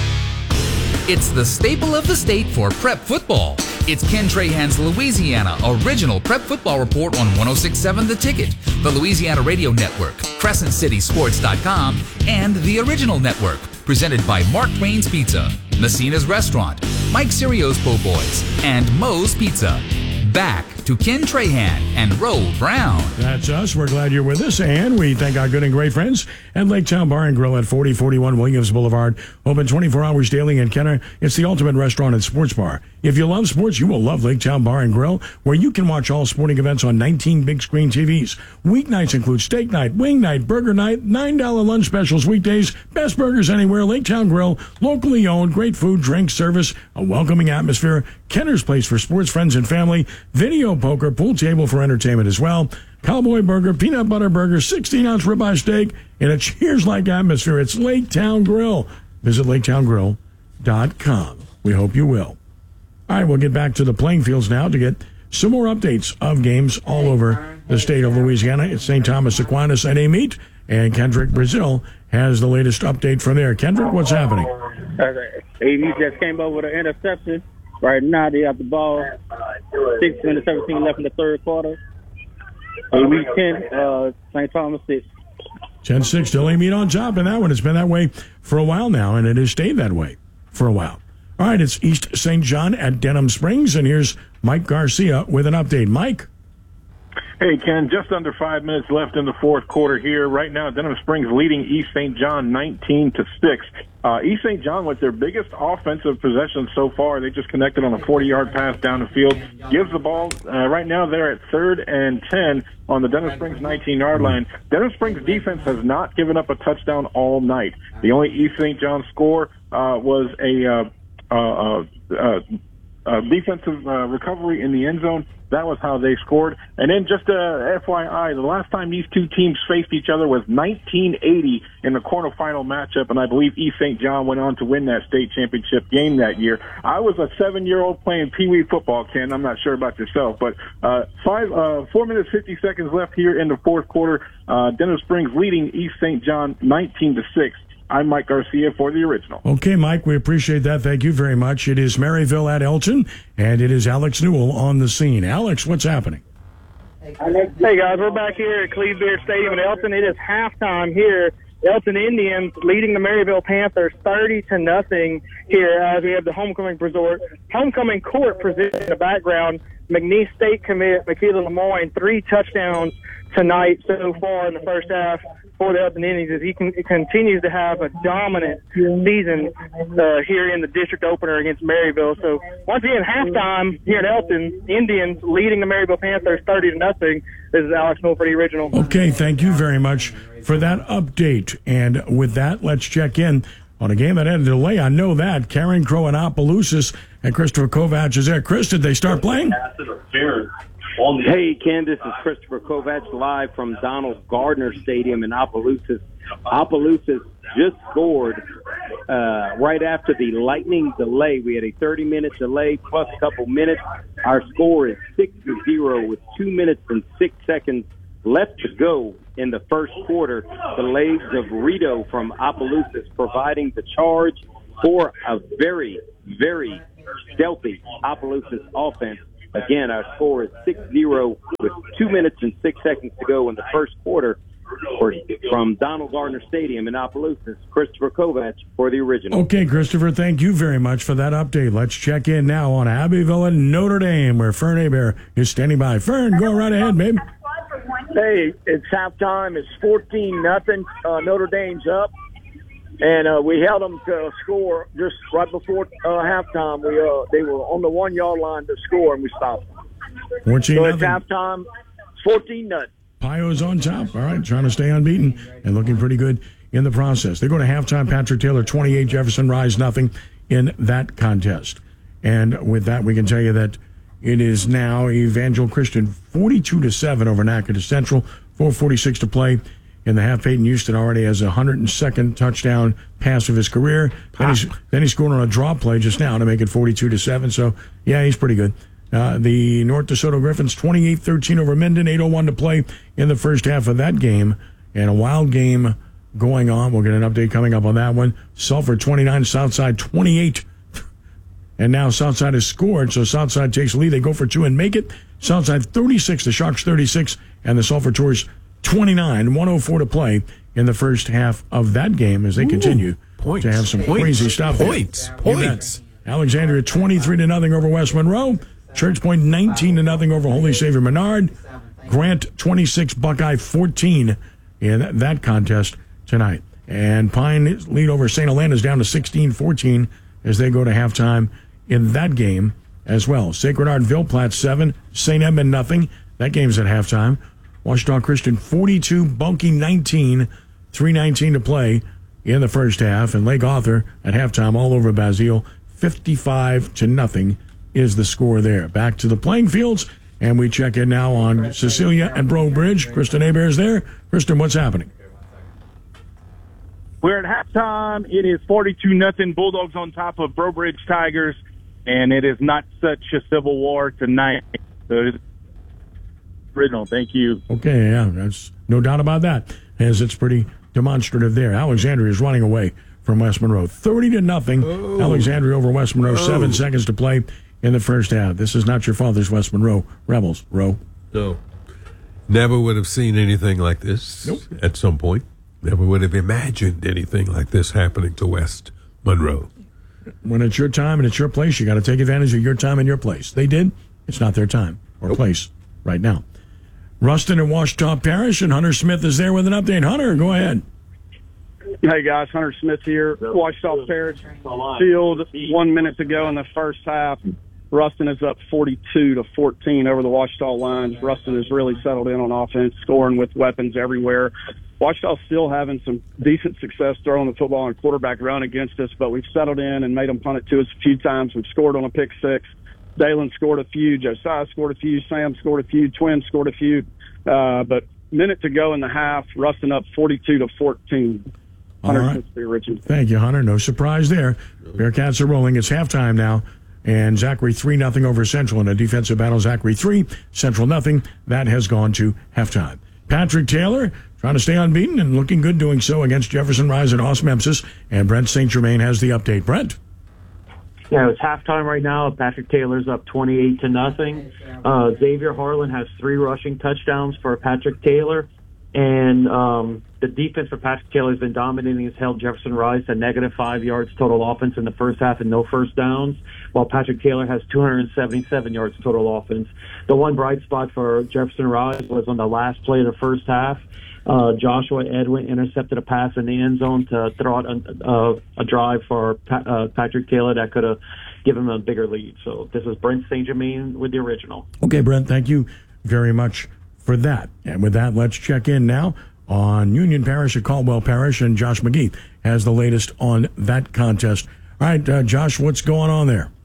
It's the staple of the state for prep football. It's Ken Trahan's Louisiana Original Prep Football Report on one oh six point seven The Ticket, the Louisiana Radio Network, Crescent City Sports dot com, and the Original Network. Presented by Mark Twain's Pizza, Messina's Restaurant, Mike Sirio's Po' Boys, and Moe's Pizza. Back to Ken Trahan and Roe Brown. That's us. We're glad you're with us, and we thank our good and great friends at Lake Town Bar and Grill at forty forty-one Williams Boulevard. Open twenty-four hours daily in Kenner. It's the ultimate restaurant and sports bar. If you love sports, you will love Lake Town Bar and Grill, where you can watch all sporting events on nineteen big screen T Vs. Weeknights include steak night, wing night, burger night, nine dollar lunch specials weekdays, best burgers anywhere, Lake Town Grill, locally owned, great food, drink, service, a welcoming atmosphere, Kenner's place for sports, friends, and family, video poker, pool table for entertainment as well, cowboy burger, peanut butter burger, sixteen ounce ribeye steak, in a cheers-like atmosphere. It's Lake Town Grill. Visit lake town grill dot com. We hope you will. All right, we'll get back to the playing fields now to get some more updates of games all over the state of Louisiana. It's Saint Thomas Aquinas at a meet, and Kendrick Brazil has the latest update from there. Kendrick, what's happening? Okay. A V just came over with an interception. Right now, they have the ball. Six minutes, seventeen left in the third quarter. A V ten, uh, Saint Thomas six. ten six, still a meet on top in that one. It's been that way for a while now, and it has stayed that way for a while. All right, it's East Saint John at Denham Springs, and here's Mike Garcia with an update. Mike? Hey, Ken, just under five minutes left in the fourth quarter here. Right now, Denham Springs leading East Saint John nineteen to six. Uh, East Saint John with their biggest offensive possession so far. They just connected on a forty-yard pass down the field. Gives the ball, uh, right now they're at third and ten on the Denham Springs nineteen-yard line. Denham Springs defense has not given up a touchdown all night. The only East Saint John score uh, was a uh, uh, uh, uh, defensive uh, recovery in the end zone. That was how they scored. And then just uh, F Y I, the last time these two teams faced each other was nineteen eighty in the quarterfinal matchup, and I believe East Saint John went on to win that state championship game that year. I was a seven-year-old playing Pee Wee football, Ken. I'm not sure about yourself, but uh, five, uh, four minutes, fifty seconds left here in the fourth quarter. Uh, Denham Springs leading East Saint John nineteen to six. I'm Mike Garcia for the Original. Okay, Mike, we appreciate that. Thank you very much. It is Maryville at Elton, and it is Alex Newell on the scene. Alex, what's happening? Hey, guys, we're back here at Clevebeard Stadium in Elton. It is halftime here. Elton Indians leading the Maryville Panthers thirty to nothing here as we have the homecoming resort. Homecoming court presented in the background. McNeese State commit Makila Lemoyne, three touchdowns tonight so far in the first half for the Elton Indians as he can, continues to have a dominant season uh, here in the district opener against Maryville. So once again, halftime here at Elton, Indians leading the Maryville Panthers thirty to nothing. This is Alex Newell for the Original. Okay, thank you very much for that update. And with that, let's check in on a game that had a delay. I know that. Karen Crow and Opelousas and Christopher Kovacs is there. Chris, did they start playing? Hey, Ken, this is Christopher Kovacs live from Donald Gardner Stadium in Opelousas. Opelousas just scored uh, right after the lightning delay. We had a thirty-minute delay plus a couple minutes. Our score is six to zero with two minutes and six seconds left to go in the first quarter. The legs of Rito from Opelousas providing the charge. for a very, very stealthy Opelousas offense. Again, our score is six zero with two minutes and six seconds to go in the first quarter. For, from Donald Gardner Stadium in Opelousas, Christopher Kovac for the original. Okay, Christopher, thank you very much for that update. Let's check in now on Abbeville and Notre Dame, where Fern Hebert is standing by. Fern, go right ahead, babe. Hey, it's halftime. It's fourteen nothing. Uh, Notre Dame's up, and uh, we held them to score just right before uh, halftime. We uh, they were on the one yard line to score, and we stopped them. fourteen So it's nothing. halftime. It's fourteen nothing. Pio's on top. All right, trying to stay unbeaten and looking pretty good in the process. They go to halftime. Patrick Taylor, twenty-eight. Jefferson Rise, nothing in that contest. And with that, we can tell you that it is now Evangel Christian forty-two to seven over Natchitoches Central. four forty-six to play in the half. Peyton Houston already has a one hundred second touchdown pass of his career. Then, he's, then he scored on a draw play just now to make it forty-two to seven. So, yeah, he's pretty good. Uh, the North DeSoto Griffins, twenty-eight thirteen over Minden, eight oh one to play in the first half of that game. And a wild game going on. We'll get an update coming up on that one. Sulphur, twenty-nine, Southside, twenty-eight. And now Southside has scored, so Southside takes the lead. They go for two and make it. Southside, thirty-six, the Sharks, thirty-six, and the Sulphur Tours, twenty-nine, one oh four to play in the first half of that game as they Ooh, continue points, to have some points, crazy stuff. Points, there. points. Alexandria, twenty-three to nothing over West Monroe. Church Point, nineteen to nothing over Holy Savior Menard. Grant, twenty-six, Buckeye, fourteen in that contest tonight. And Pine lead over Saint Helena is down to sixteen fourteen as they go to halftime in that game as well. Sacred Heart, Ville Platte, seven. Saint Edmund, nothing. That game's at halftime. Washita Christian, forty-two. Bunkie, nineteen. three nineteen to play in the first half. And Lake Arthur at halftime all over Basile, fifty-five to nothing is the score there. Back to the playing fields, and we check in now on Cecilia and Breaux Bridge. Kristen Hebert is there. Kristen, what's happening? We're at halftime. It is forty-two nothing. Bulldogs on top of Breaux Bridge Tigers, and it is not such a civil war tonight. So it's original. Thank you. Okay, yeah, that's no doubt about that, as it's pretty demonstrative there. Alexandria is running away from West Monroe, thirty to nothing. Oh. Alexandria over West Monroe, oh. seven seconds to play in the first half. This is not your father's West Monroe Rebels, Roe. No. Never would have seen anything like this nope. at some point. Never would have imagined anything like this happening to West Monroe. When it's your time and it's your place, you got to take advantage of your time and your place. They did. It's not their time or nope. place right now. Ruston and Washita Parish, and Hunter Smith is there with an update. Hunter, go ahead. Hey, guys. Hunter Smith here. Washita Parish field one minute to go in the first half. Ruston is up forty-two to fourteen over the Washita Lions. Ruston has really settled in on offense, scoring with weapons everywhere. Washita's still having some decent success throwing the football and quarterback run against us, but we've settled in and made them punt it to us a few times. We've scored on a pick six. Dalen scored a few. Josiah scored a few. Sam scored a few. Twin scored a few. Uh, but minute to go in the half, Ruston up forty-two to fourteen. All right. Thank you, Hunter. No surprise there. Bearcats are rolling. It's halftime now. And Zachary three nothing over Central in a defensive battle. Zachary three, Central nothing. That has gone to halftime. Patrick Taylor trying to stay unbeaten and looking good doing so against Jefferson Rise at Osmosis. And Brent Saint Germain has the update. Brent. Yeah, it's halftime right now. Patrick Taylor's up twenty-eight to nothing. Uh, Xavier Harlan has three rushing touchdowns for Patrick Taylor. And um, the defense for Patrick Taylor has been dominating. Has held Jefferson Rise to negative five yards total offense in the first half and no first downs, while Patrick Taylor has two hundred seventy-seven yards total offense. The one bright spot for Jefferson Rise was on the last play of the first half. Uh, Joshua Edwin intercepted a pass in the end zone to throw out a, uh, a drive for pa- uh, Patrick Taylor that could have given him a bigger lead. So this is Brent Saint Germain with the original. Okay, Brent, thank you very much for that. And with that, let's check in now on Union Parish at Caldwell Parish, and Josh McGee has the latest on that contest. All right, uh, Josh, what's going on there?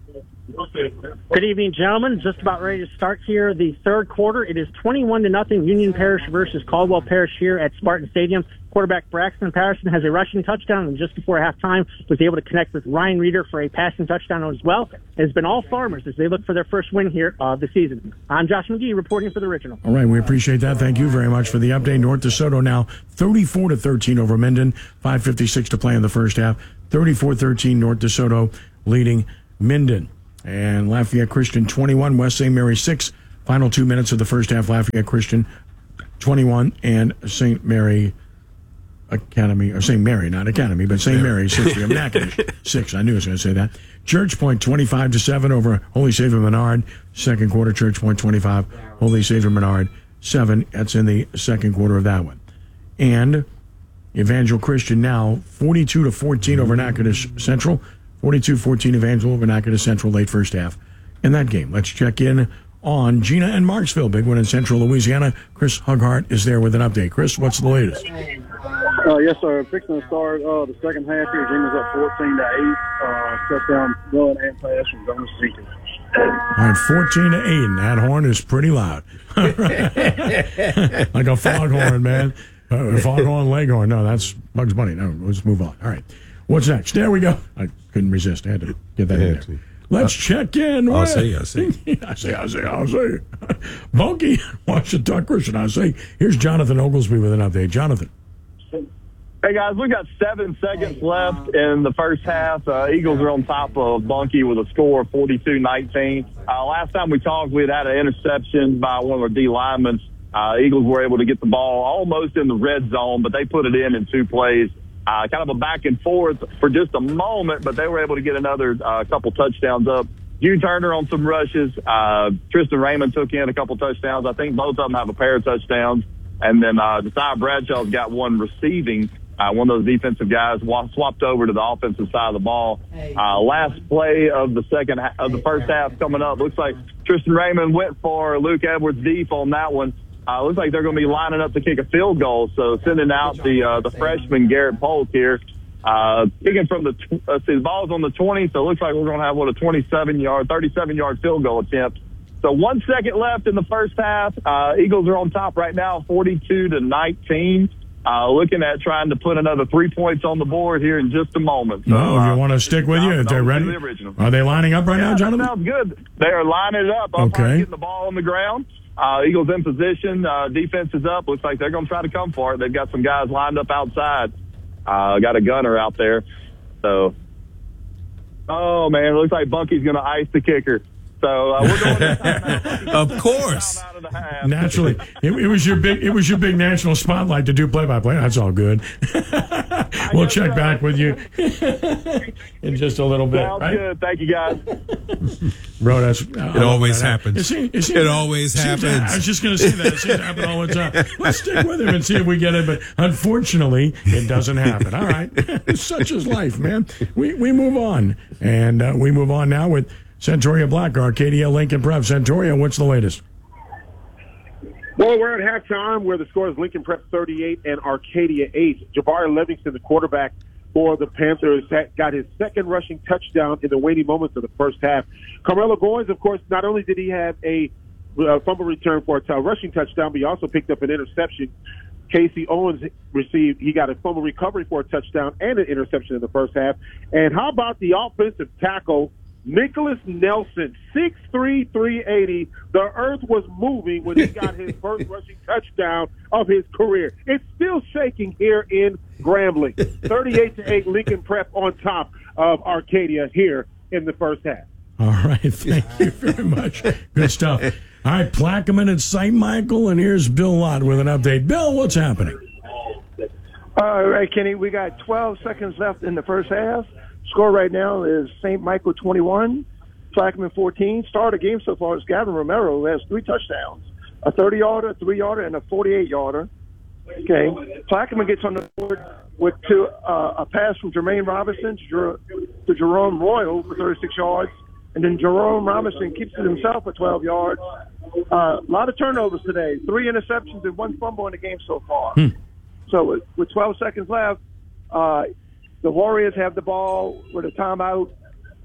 Good evening, gentlemen. Just about ready to start here the third quarter. It is twenty-one to nothing Union Parish versus Caldwell Parish here at Spartan Stadium. Quarterback Braxton Patterson has a rushing touchdown, and just before halftime was able to connect with Ryan Reeder for a passing touchdown as well. It has been all Farmers as they look for their first win here of the season. I'm Josh McGee reporting for the Original. All right, we appreciate that. Thank you very much for the update. North DeSoto now thirty-four to thirteen over Minden. five fifty-six to play in the first half. thirty-four thirteen North DeSoto leading Minden. And Lafayette Christian twenty-one, West Saint Mary six. Final two minutes of the first half, Lafayette Christian twenty-one and Saint Mary Academy, or Saint Mary, not Academy, but Saint Mary six. I'm Natchitoches six. I knew I was going to say that. Church Point twenty-five to seven over Holy Savior Menard. Second quarter, Church Point twenty-five, Holy Savior Menard seven. That's in the second quarter of that one. And Evangel Christian now forty-two to fourteen over Natchitoches Central. forty-two fourteen Evangel over Natchitoches Central late first half in that game. Let's check in on Gina and Marksville. Big one in Central Louisiana. Chris Hughart is there with an update. Chris, what's the latest? Uh, yes, sir. Fixing to start uh, the second half here. Gina's up fourteen to eight. Uh, touchdown run and pass from Jonas Jenkins. All right, fourteen to eight, and that horn is pretty loud. Like a foghorn, man. Uh, foghorn, leghorn. No, that's Bugs Bunny. No, let's move on. All right. What's next? There we go. I couldn't resist. I had to get that in there. Let's uh, check in. I'll with, say, I'll say. I say, I say, I'll say. Bunky, Washington Christian, I say. Here's Jonathan Oglesby with an update. Jonathan. Hey, guys, we got seven seconds left in the first half. Uh, Eagles are on top of Bunky with a score of forty-two nineteen. Uh, last time we talked, we had had an interception by one of our D linemen. Uh, Eagles were able to get the ball almost in the red zone, but they put it in in two plays. Uh, kind of a back and forth for just a moment, but they were able to get another uh, couple touchdowns up. Hugh Turner on some rushes. Uh, Tristan Raymond took in a couple touchdowns. I think both of them have a pair of touchdowns. And then uh, Josiah Bradshaw's got one receiving. Uh, one of those defensive guys swapped over to the offensive side of the ball. Uh, last play of the second ha- of the first half coming up. Looks like Tristan Raymond went for Luke Edwards deep on that one. Uh, looks like they're going to be lining up to kick a field goal. So sending out the uh, the freshman Garrett Polk here, uh, kicking from the tw- uh, see the ball's on the twenty. So it looks like we're going to have what a twenty-seven yard, thirty-seven yard field goal attempt. So one second left in the first half. Uh, Eagles are on top right now, forty-two to nineteen. Uh, looking at trying to put another three points on the board here in just a moment. So, no, if you uh, want to stick with you, if they're ready. The Are they lining up right yeah, now, Jonathan? That sounds good. They are lining it up. I'm okay. getting the ball on the ground. Uh, Eagles in position. Uh, defense is up. Looks like they're going to try to come for it. They've got some guys lined up outside. Uh, got a gunner out there. So, oh, man, it looks like Bunky's going to ice the kicker. So uh, we're going. Of course, naturally, it, it was your big. It was your big national spotlight to do play-by-play. That's all good. We'll check back with you in just a little bit. Sounds right? good. Thank you, guys. Bro, that's it. Always happens. It, seems, it, seems it like, always happens. Like, I was just going to say that. It seems to happen all the time. Let's stick with him and see if we get it. But unfortunately, it doesn't happen. All right, such is life, man. We we move on, and uh, we move on now with Centoria Black, Arcadia Lincoln Prep. Centoria, what's the latest? Well, we're at halftime where the score is Lincoln Prep thirty-eight and Arcadia eight. Jabari Livingston, the quarterback for the Panthers, got his second rushing touchdown in the waning moments of the first half. Carmelo Goins, of course, not only did he have a uh, fumble return for a t- rushing touchdown, but he also picked up an interception. Casey Owens received, he got a fumble recovery for a touchdown and an interception in the first half. And how about the offensive tackle, Nicholas Nelson, six three, three eighty. The earth was moving when he got his first rushing touchdown of his career. It's still shaking here in Grambling. thirty-eight to eight, Lincoln Prep on top of Arcadia here in the first half. All right, thank you very much. Good stuff. All right, Plaquemine and Saint Michael, and here's Bill Lott with an update. Bill, what's happening? All right, Kenny, we got twelve seconds left in the first half. Score right now is Saint Michael twenty-one, Plaquemine fourteen. Star of the game so far is Gavin Romero, who has three touchdowns, a thirty-yarder, a three-yarder, and a forty-eight-yarder. Okay, Plaquemine gets on the board with two, uh, a pass from Jermaine Robinson to, Jer- to Jerome Royal for thirty-six yards, and then Jerome Robinson keeps it himself for twelve yards. Uh, a lot of turnovers today, three interceptions and one fumble in the game so far. Hmm. So with, with twelve seconds left, uh, the Warriors have the ball with a timeout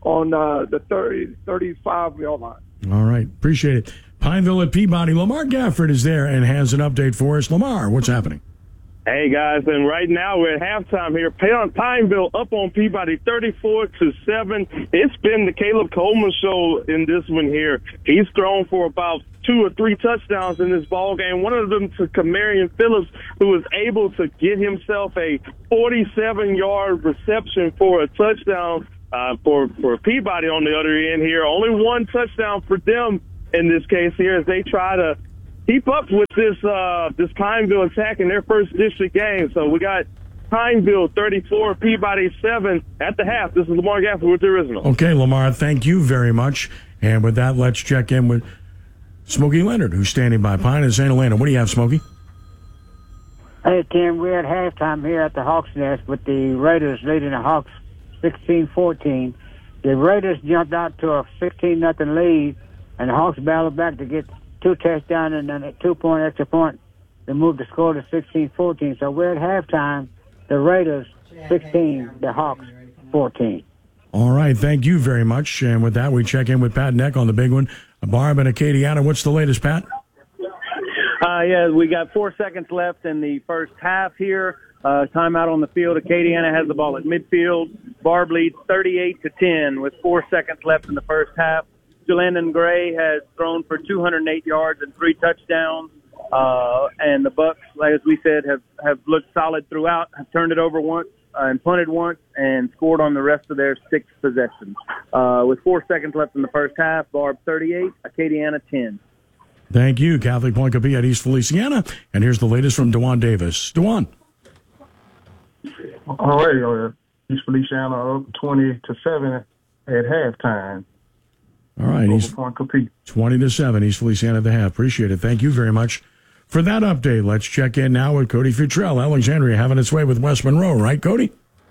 on uh, the thirty, thirty-five yard line. All right. Appreciate it. Pineville at Peabody. Lamar Gafford is there and has an update for us. Lamar, what's happening? Hey, guys, and right now we're at halftime here. Pineville up on Peabody thirty-four to seven. It's been the Caleb Coleman show in this one here. He's thrown for about two or three touchdowns in this ball game. One of them to Camarion Phillips, who was able to get himself a forty-seven yard reception for a touchdown uh, for, for Peabody on the other end here. Only one touchdown for them in this case here as they try to keep up with this uh, this Pineville attack in their first district game. So we got Pineville thirty-four, Peabody seven at the half. This is Lamar Gafford with the original. Okay, Lamar, thank you very much. And with that, let's check in with Smokey Leonard, who's standing by Pine in Saint Helena. What do you have, Smokey? Hey, Tim, we're at halftime here at the Hawks Nest with the Raiders leading the Hawks sixteen fourteen. The Raiders jumped out to a sixteen nothing lead, and the Hawks battled back to get two touchdowns and then a two-point extra point to move the score to sixteen fourteen. So we're at halftime, the Raiders sixteen, the Hawks fourteen. All right, thank you very much. And with that, we check in with Pat Neck on the big one. Barb and Acadiana, what's the latest, Pat? Uh, yeah, we got four seconds left in the first half here. Uh, timeout on the field. Acadiana has the ball at midfield. Barb leads thirty-eight to ten with four seconds left in the first half. Landon Gray has thrown for two hundred eight yards and three touchdowns. Uh, and the Bucks, like as we said, have, have looked solid throughout, have turned it over once uh, and punted once and scored on the rest of their six possessions. Uh, with four seconds left in the first half, Barb thirty-eight, Acadiana ten. Thank you, Catholic Point Copiah at East Feliciana. And here's the latest from Dewan Davis. Dewan. All right, uh, East Feliciana up twenty to seven at halftime. All right, he's twenty to seven. East Feliciana at the half. Appreciate it. Thank you very much for that update. Let's check in now with Cody Futrell. Alexandria having its way with West Monroe, right, Cody?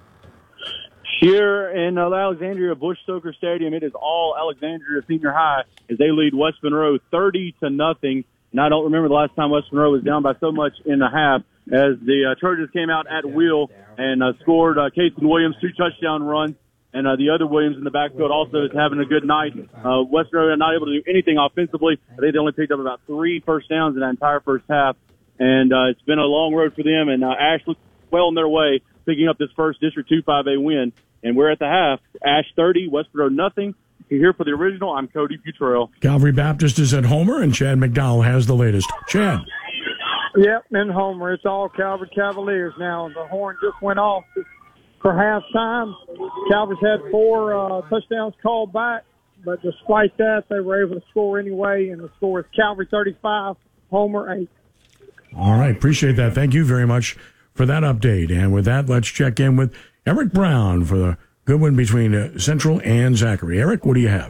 Here in uh, Alexandria Bush Stoker Stadium, it is all Alexandria Senior High as they lead West Monroe thirty to nothing. And I don't remember the last time West Monroe was down by so much in the half as the uh, Trojans came out at will and uh, scored uh, Casey Williams two touchdown runs. And uh, the other Williams in the backfield also is having a good night. Uh, West Monroe not able to do anything offensively. They only picked up about three first downs in that entire first half. And uh, it's been a long road for them. And uh, Ash looks well on their way, picking up this first District two five A win. And we're at the half. Ash thirty, West Monroe nothing. You're here for the original. I'm Cody Futrell. Calvary Baptist is at Homer, and Chad McDowell has the latest. Chad. Yep, in Homer. It's all Calvary Cavaliers now. The horn just went off for halftime. Calvary's had four uh, touchdowns called back, but despite that, they were able to score anyway, and the score is Calvary thirty-five, Homer eight. All right, appreciate that. Thank you very much for that update. And with that, let's check in with Eric Brown for the good one between uh, Central and Zachary. Eric, what do you have?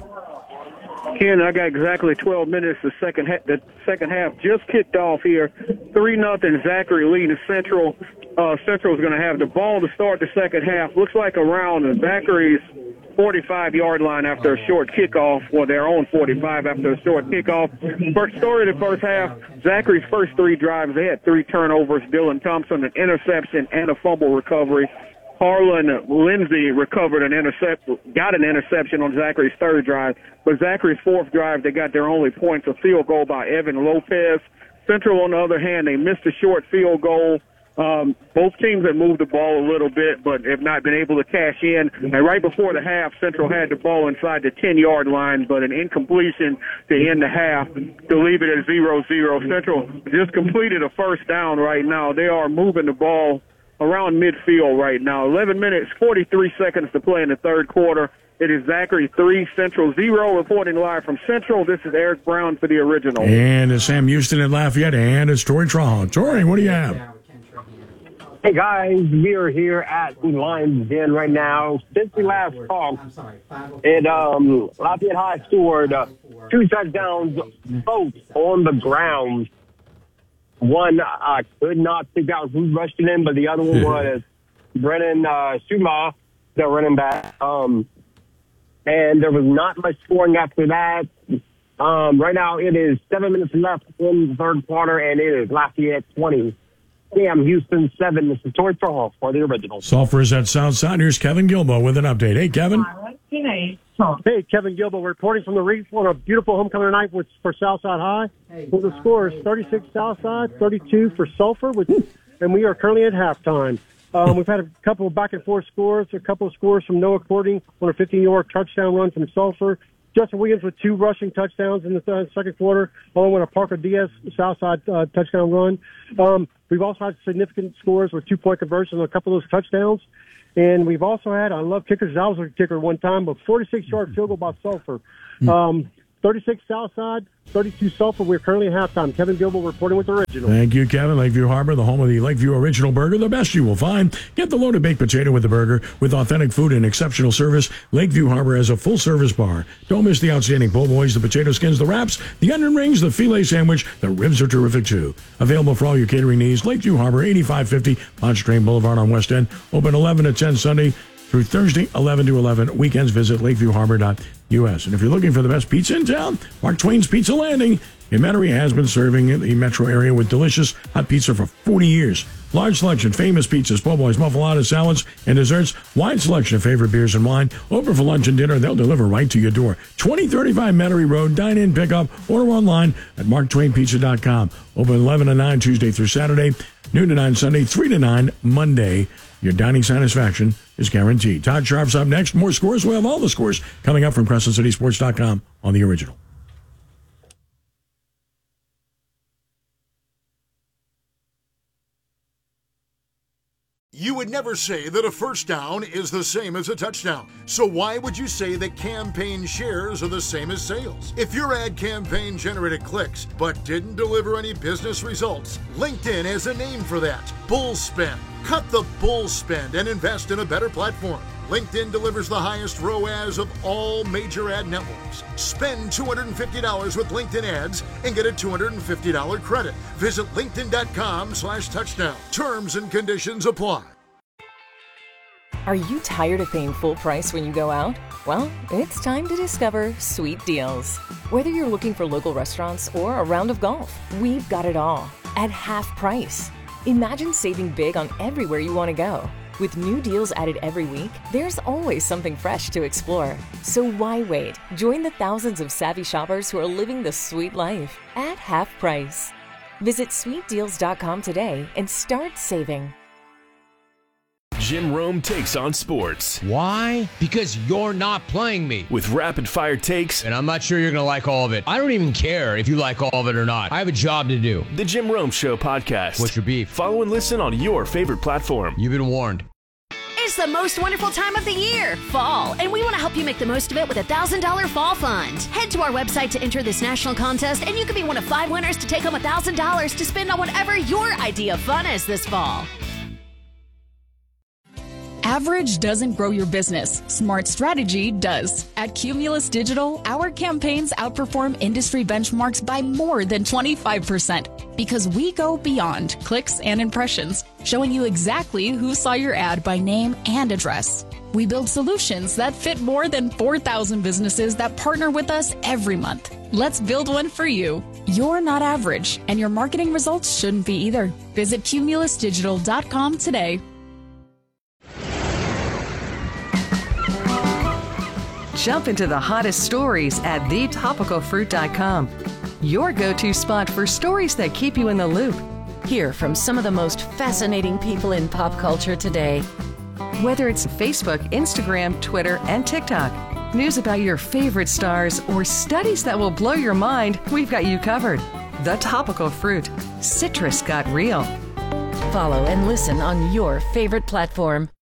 Ken, I got exactly twelve minutes. The second ha- the second half just kicked off here. Three nothing. Zachary leading Central. Uh, Central is going to have the ball to start the second half. Looks like around Zachary's forty-five yard line after a short kickoff, or their own forty-five after a short kickoff. First story of the first half, Zachary's first three drives, they had three turnovers. Dylan Thompson, an interception and a fumble recovery. Harlan Lindsay recovered an intercept, got an interception on Zachary's third drive. But Zachary's fourth drive, they got their only points, a field goal by Evan Lopez. Central, on the other hand, they missed a short field goal. Um, both teams have moved the ball a little bit, but have not been able to cash in. And right before the half, Central had the ball inside the ten yard line, but an incompletion to end the half to leave it at zero zero. Central just completed a first down right now. They are moving the ball around midfield right now. eleven minutes, forty-three seconds to play in the third quarter. It is Zachary three, Central zero. Reporting live from Central, this is Eric Brown for the original. And it's Sam Houston at Lafayette, and it's Tori Trahan. Tori, what do you have? Hey guys, we are here at the Lions Den right now. Since we last talked, it um, Lafayette High scored uh, two touchdowns, both on the ground. One, I uh, could not figure out who rushed it in, but the other one was Brennan uh, Suma, the running back. Um, and there was not much scoring after that. Um, right now, it is seven minutes left in the third quarter, and it is Lafayette twenty Cam Houston seven. This is Tori Troll for the original. Sulphur's at Southside. Here's Kevin Gilbo with an update. Hey, Kevin. Hey, Kevin Gilbo reporting from the Reef on a beautiful homecoming tonight with, for Southside High. Well, the score is thirty-six Southside, thirty-two for Sulphur, with, and we are currently at halftime. Um, we've had a couple of back-and-forth scores, a couple of scores from Noah Courting on a fifteen-yard touchdown run from Sulphur. Justin Williams with two rushing touchdowns in the th- second quarter, along with a Parker Diaz Southside uh, touchdown run. Um, we've also had significant scores with two-point conversions on a couple of those touchdowns. And we've also had, I love kickers, I was a kicker one time, but forty-six-yard field goal by Sulphur. Um, thirty-six Southside, thirty-two Sulphur. We're currently at halftime. Kevin Gilbo reporting with the original. Thank you, Kevin. Lakeview Harbor, the home of the Lakeview Original Burger, the best you will find. Get the loaded baked potato with the burger. With authentic food and exceptional service, Lakeview Harbor has a full-service bar. Don't miss the outstanding po' boys, the potato skins, the wraps, the onion rings, the filet sandwich. The ribs are terrific, too. Available for all your catering needs. Lakeview Harbor, eighty-five fifty Pontchartrain Boulevard on West End. Open eleven to ten Sunday through Thursday, eleven to eleven. Weekends, visit lakeview harbor dot u s. And if you're looking for the best pizza in town, Mark Twain's Pizza Landing in Metairie has been serving in the metro area with delicious hot pizza for forty years. Large selection, famous pizzas, po' boys, muffaladas, salads, and desserts. Wide selection of favorite beers and wine. Open for lunch and dinner. They'll deliver right to your door. twenty thirty-five Metairie Road. Dine in, pick up, order online at mark twain pizza dot com. Open eleven to nine Tuesday through Saturday, noon to nine Sunday, three to nine Monday. Your dining satisfaction is guaranteed. Todd Sharp's up next. More scores. We'll have all the scores coming up from Crescent City Sports dot com on the original. You would never say that a first down is the same as a touchdown. So why would you say that campaign shares are the same as sales? If your ad campaign generated clicks but didn't deliver any business results, LinkedIn has a name for that. Bull spend. Cut the bull spend and invest in a better platform. LinkedIn delivers the highest R O A S of all major ad networks. Spend two hundred fifty dollars with LinkedIn ads and get a two hundred fifty dollars credit. Visit linkedin.com slash touchdown. Terms and conditions apply. Are you tired of paying full price when you go out? Well, it's time to discover Sweet Deals. Whether you're looking for local restaurants or a round of golf, we've got it all at half price. Imagine saving big on everywhere you want to go. With new deals added every week, there's always something fresh to explore. So why wait? Join the thousands of savvy shoppers who are living the sweet life at half price. Visit sweet deals dot com today and start saving. Jim Rome takes on sports. Why? Because you're not playing me. With rapid-fire takes. And I'm not sure you're going to like all of it. I don't even care if you like all of it or not. I have a job to do. The Jim Rome Show podcast. What's your beef? Follow and listen on your favorite platform. You've been warned. It's the most wonderful time of the year, fall, and we want to help you make the most of it with a one thousand dollars Fall Fund. Head to our website to enter this national contest, and you could be one of five winners to take home one thousand dollars to spend on whatever your idea of fun is this fall. Average doesn't grow your business. Smart strategy does. At Cumulus Digital, our campaigns outperform industry benchmarks by more than twenty-five percent because we go beyond clicks and impressions, showing you exactly who saw your ad by name and address. We build solutions that fit more than four thousand businesses that partner with us every month. Let's build one for you. You're not average, and your marketing results shouldn't be either. Visit cumulus digital dot com today. Jump into the hottest stories at the topical fruit dot com. Your go-to spot for stories that keep you in the loop. Hear from some of the most fascinating people in pop culture today. Whether it's Facebook, Instagram, Twitter, and TikTok, news about your favorite stars, or studies that will blow your mind, we've got you covered. The Topical Fruit. Citrus got real. Follow and listen on your favorite platform.